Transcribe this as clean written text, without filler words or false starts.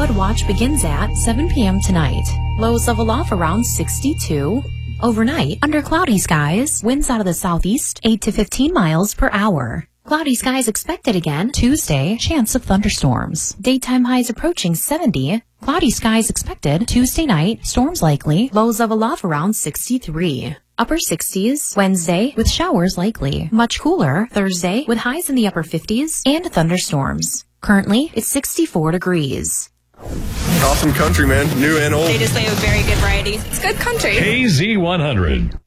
flood watch begins at 7 p.m. tonight. Lows level off around 62. Overnight, under cloudy skies, winds out of the southeast 8 to 15 miles per hour. Cloudy skies expected again Tuesday, chance of thunderstorms. Daytime highs approaching 70. Cloudy skies expected Tuesday night, storms likely, lows level off around 63. Upper 60s Wednesday with showers likely. Much cooler Thursday with highs in the upper 50s and thunderstorms. Currently, it's 64 degrees. Awesome country, man. New and old. They just play a very good variety. It's good country. KZ100.